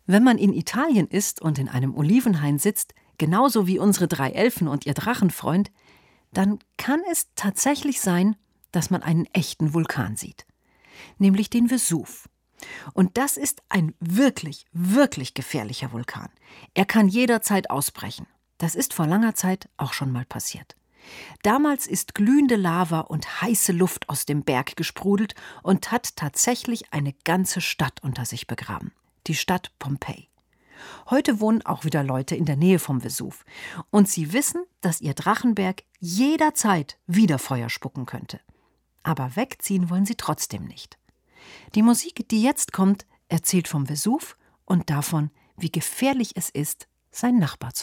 Wenn man in Italien ist und in einem Olivenhain sitzt, genauso wie unsere 3 Elfen und ihr Drachenfreund, dann kann es tatsächlich sein, dass man einen echten Vulkan sieht, nämlich den Vesuv. Und das ist ein wirklich, wirklich gefährlicher Vulkan. Er kann jederzeit ausbrechen. Das ist vor langer Zeit auch schon mal passiert. Damals ist glühende Lava und heiße Luft aus dem Berg gesprudelt und hat tatsächlich eine ganze Stadt unter sich begraben. Die Stadt Pompeji. Heute wohnen auch wieder Leute in der Nähe vom Vesuv. Und sie wissen, dass ihr Drachenberg jederzeit wieder Feuer spucken könnte. Aber wegziehen wollen sie trotzdem nicht. Die Musik, die jetzt kommt, erzählt vom Vesuv und davon, wie gefährlich es ist, sein Nachbar zu